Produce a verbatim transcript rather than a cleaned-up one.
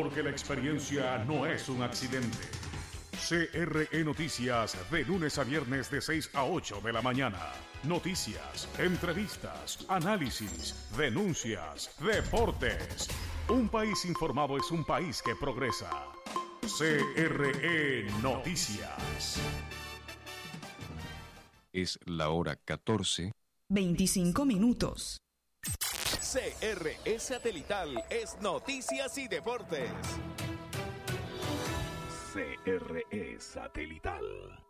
porque la experiencia no es un accidente. C R E Noticias, de lunes a viernes de seis a ocho de la mañana. Noticias, entrevistas, análisis, denuncias, deportes. Un país informado es un país que progresa. C R E Noticias. Es la hora catorce. veinticinco minutos. C R E Satelital es noticias y deportes. C R E Satelital.